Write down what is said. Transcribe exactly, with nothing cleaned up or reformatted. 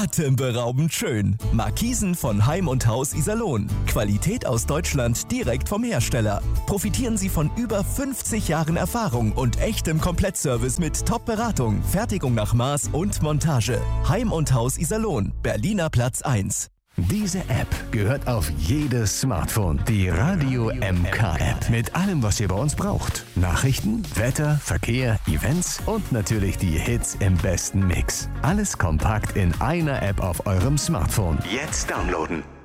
Atemberaubend schön. Markisen von Heim und Haus Iserlohn. Qualität aus Deutschland direkt vom Hersteller. Profitieren Sie von über fünfzig Jahren Erfahrung und echtem Komplettservice mit Top-Beratung, Fertigung nach Maß und Montage. Heim und Haus Iserlohn, Berliner Platz eins. Diese App gehört auf jedes Smartphone. Die Radio M K App. Mit allem, was ihr bei uns braucht. Nachrichten, Wetter, Verkehr, Events und natürlich die Hits im besten Mix. Alles kompakt in einer App auf eurem Smartphone. Jetzt downloaden.